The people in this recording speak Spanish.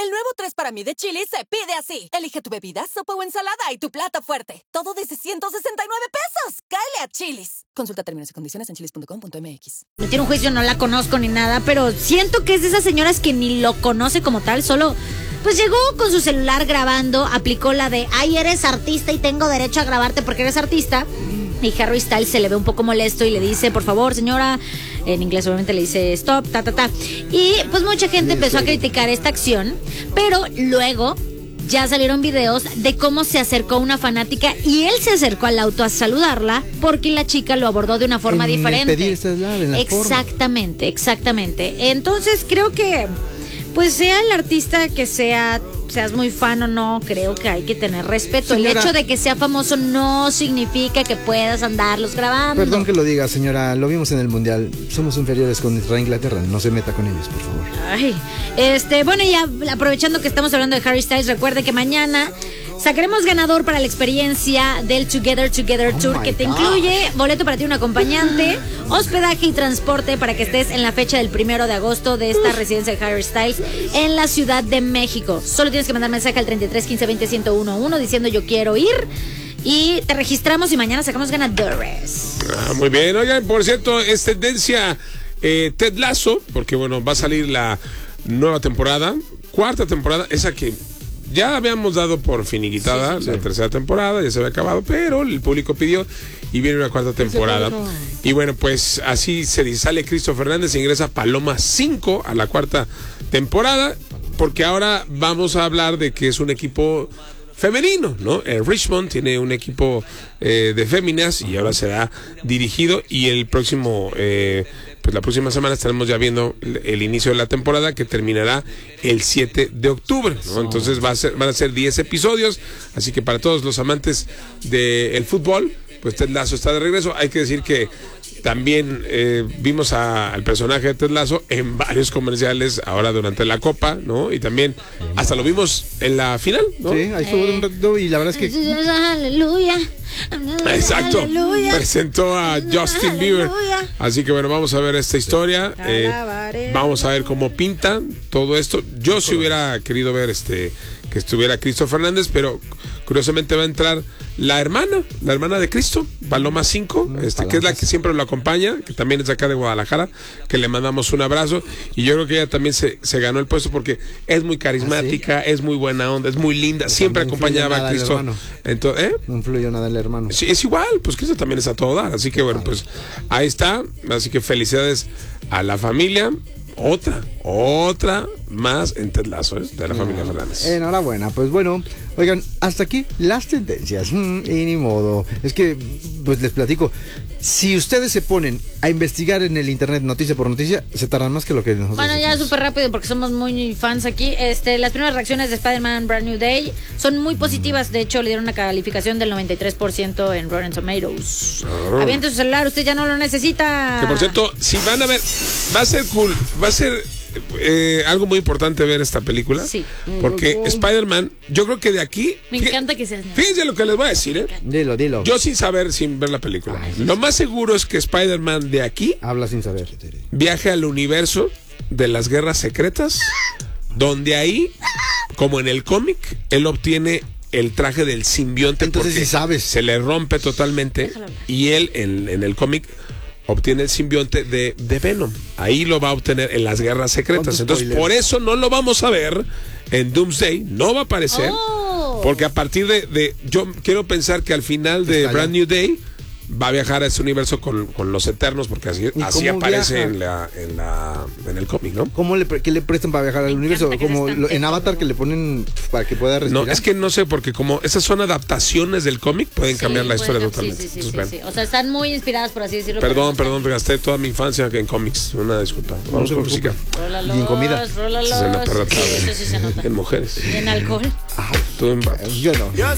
El nuevo 3 para mí de Chili's se pide así. Elige tu bebida, sopa o ensalada y tu plato fuerte. Todo desde 169 pesos. Cáele a Chili's. Consulta términos y condiciones en chili's.com.mx. No tiene un juicio, no la conozco ni nada, pero siento que es de esas señoras que ni lo conoce como tal, solo... Pues llegó con su celular grabando, aplicó la de, ay, eres artista y tengo derecho a grabarte porque eres artista. Y Harry Styles se le ve un poco molesto y le dice, por favor, señora, en inglés obviamente le dice, stop, Y pues mucha gente empezó a criticar esta acción, pero luego ya salieron videos de cómo se acercó una fanática y él se acercó al auto a saludarla porque la chica lo abordó de una forma diferente. Exactamente. Entonces creo que... Pues sea el artista que seas muy fan o no, creo que hay que tener respeto. Señora, el hecho de que sea famoso no significa que puedas andarlos grabando. Perdón que lo diga, señora, lo vimos en el Mundial. Somos inferiores contra Inglaterra, no se meta con ellos, por favor. Ay, bueno, ya aprovechando que estamos hablando de Harry Styles, recuerde que mañana sacaremos ganador para la experiencia del Together Tour, que te incluye boleto para ti, un acompañante, hospedaje y transporte para que estés en la fecha del 1 de agosto de esta residencia de Harry Styles en la Ciudad de México. Solo tienes que mandar mensaje al 33 15 20 1011 diciendo yo quiero ir y te registramos y mañana sacamos ganadores. Muy bien. Oigan, por cierto, es tendencia Ted Lasso, porque bueno, va a salir la nueva temporada, cuarta temporada, esa que ya habíamos dado por finiquitada la tercera temporada, ya se había acabado, pero el público pidió y viene una cuarta temporada. Y bueno, pues así sale Christopher Fernández, ingresa Paloma 5 a la cuarta temporada, porque ahora vamos a hablar de que es un equipo femenino, ¿no? Richmond tiene un equipo de féminas y ahora será dirigido y el próximo... pues la próxima semana estaremos ya viendo el inicio de la temporada que terminará el 7 de octubre, ¿no? Entonces van a ser 10 episodios, así que para todos los amantes del fútbol, pues Ted Lasso está de regreso. Hay que decir que también vimos al personaje de Ted Lasso en varios comerciales ahora durante la Copa, ¿no? Y también hasta lo vimos en la final, ¿no? Sí, ahí estuvo un rato y la verdad es que... Aleluya. Exacto. Aleluya. Presentó a Justin Bieber. Así que bueno, vamos a ver esta historia. Vamos a ver cómo pinta todo esto. Yo sí hubiera querido ver que estuviera Christopher Fernández, pero curiosamente va a entrar la hermana de Cristo, Paloma 5, que es la que siempre lo acompaña, que también es de acá de Guadalajara, que le mandamos un abrazo, y yo creo que ella también se ganó el puesto porque es muy carismática, es muy buena onda, es muy linda, siempre acompañaba a Cristo. Entonces, no influyó nada el hermano. Sí, es igual, pues Cristo también es a todo dar, así que bueno, pues ahí está, así que felicidades a la familia. Otra más en Ted Lasso, de la familia Fernández. Enhorabuena, pues bueno, oigan, hasta aquí las tendencias, y ni modo, es que, pues les platico, si ustedes se ponen a investigar en el internet noticia por noticia, se tardan más que lo que nosotros. Bueno, ya súper rápido porque somos muy fans aquí. Las primeras reacciones de Spider-Man Brand New Day son muy positivas. De hecho, le dieron una calificación del 93% en Rotten Tomatoes. Aviente su celular, usted ya no lo necesita. Que por cierto, si van a ver, va a ser cool, va a ser algo muy importante ver esta película. Sí. Porque Spider-Man, yo creo que de aquí... Me encanta que seas... Fíjense lo que les voy a decir, Dilo. Yo sin ver la película. Lo más seguro es que Spider-Man de aquí... Habla sin saber. Viaje al universo de las guerras secretas, donde ahí, como en el cómic, él obtiene el traje del simbionte. Entonces porque sí sabes. se le rompe totalmente. Y él, en el cómic... obtiene el simbionte de Venom. Ahí lo va a obtener en las guerras secretas. Entonces, por eso no lo vamos a ver en Doomsday. No va a aparecer. Porque a partir de yo quiero pensar que al final de Brand New Day va a viajar a ese universo con los Eternos, porque así aparece en el cómic, ¿no? ¿Qué le prestan para viajar al universo? Como en Avatar, que le ponen para que pueda respirar. No, es que no sé, porque como esas son adaptaciones del cómic, pueden cambiar la historia totalmente. Sí. O sea, están muy inspiradas, por así decirlo. Perdón, gasté toda mi infancia en cómics. Una disculpa. Vamos con música. Y en comida. Rólalos. Se nota. Eso sí se nota. En mujeres. Y en alcohol. Tú en vatos. Yo no.